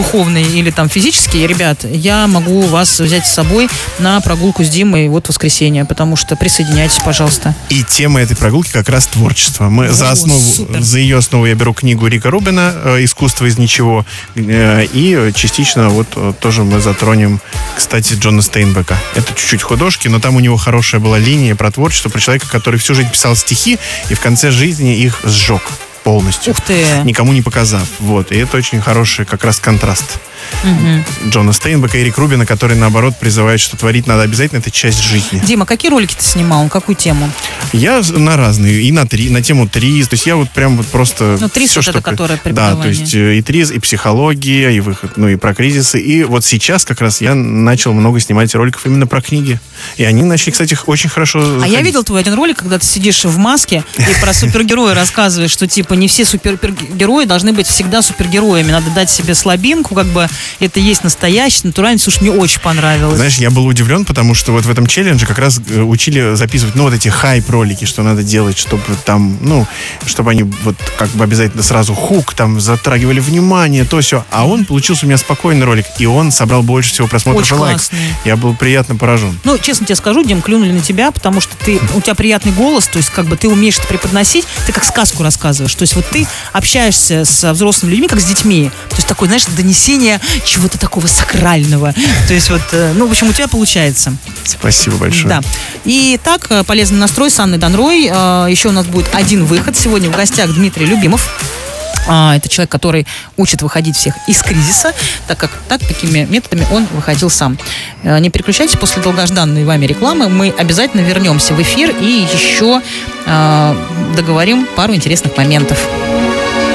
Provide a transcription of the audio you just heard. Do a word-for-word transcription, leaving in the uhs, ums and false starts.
духовные или там физические, ребят, я могу вас взять с собой на прогулку с Димой вот в воскресенье, потому что присоединяйтесь, пожалуйста. И тема этой прогулки как раз творчество. Мы О, за основу, супер. за ее основу я беру книгу Рика Рубина «Искусство из ничего», и частично вот тоже мы затронем, кстати, Джона Стейнбека. Это чуть-чуть художки, но там у него хорошая была линия про творчество, про человека, который всю жизнь писал стихи и в конце жизни их сжег полностью. Ух ты. Никому не показав. Вот. И это очень хороший как раз контраст. Угу. Джона Стейнбека и Рик Рубина, который, наоборот, призывает, что творить надо обязательно, это часть жизни. Дима, какие ролики ты снимал? Какую тему? Я на разные. И на, три, на тему триз. То есть я вот прям вот просто... Ну, триз вот это, которое Да, то есть и триз, и психология, и выход, ну и про кризисы. И вот сейчас как раз я начал много снимать роликов именно про книги. И они начали, кстати, очень хорошо заходить. А я видел твой один ролик, когда ты сидишь в маске и про супергероя рассказываешь, что типа не все супергерои должны быть всегда супергероями. Надо дать себе слабинку, как бы это есть настоящий, натуральный. Слушай, мне очень понравилось. Знаешь, я был удивлен, потому что вот в этом челлендже как раз учили записывать, ну, вот эти хайп-ролики, что надо делать, чтобы там, ну, чтобы они вот как бы обязательно сразу хук, там, затрагивали внимание, то все. А он получился у меня спокойный ролик, и он собрал больше всего просмотров и лайков. Я был приятно поражен. Ну, честно тебе скажу, Дим, клюнули на тебя, потому что ты, у тебя приятный голос, то есть как бы ты умеешь это преподносить, ты как сказку рассказываешь. То есть вот ты общаешься с взрослыми людьми, как с детьми. То есть такое, знаешь, донесение чего-то такого сакрального. То есть вот, ну, в общем, у тебя получается. Спасибо большое. Да. И так, полезный настрой с Анной Донрой. Еще у нас будет один выход. Сегодня в гостях Дмитрий Любимов. Это человек, который учит выходить всех из кризиса, так как так, такими методами он выходил сам. Не переключайтесь, после долгожданной вами рекламы мы обязательно вернемся в эфир и еще э, договорим пару интересных моментов.